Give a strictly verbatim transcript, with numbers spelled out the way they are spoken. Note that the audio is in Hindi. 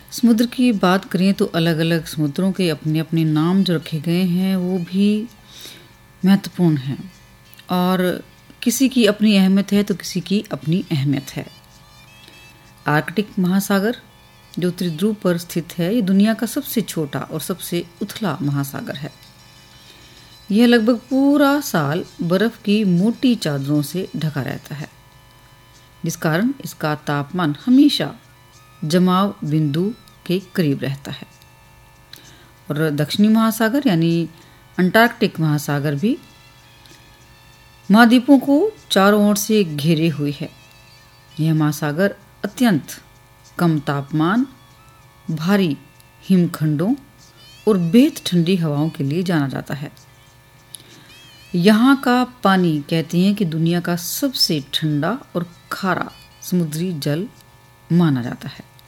समुद्र की बात करें तो अलग अलग समुद्रों के अपने अपने नाम जो रखे गए हैं वो भी महत्वपूर्ण हैं और किसी की अपनी अहमियत है तो किसी की अपनी अहमियत है। आर्कटिक महासागर जो उत्तरी ध्रुव पर स्थित है, ये दुनिया का सबसे छोटा और सबसे उथला महासागर है। यह लगभग पूरा साल बर्फ की मोटी चादरों से ढका रहता है, जिस कारण इसका तापमान हमेशा जमाव बिंदु के करीब रहता है। और दक्षिणी महासागर यानी अंटार्कटिक महासागर भी महाद्वीपों को चारों ओर से घेरे हुए है। यह महासागर अत्यंत कम तापमान, भारी हिमखंडों और बेहद ठंडी हवाओं के लिए जाना जाता है। यहाँ का पानी कहते हैं कि दुनिया का सबसे ठंडा और खारा समुद्री जल माना जाता है।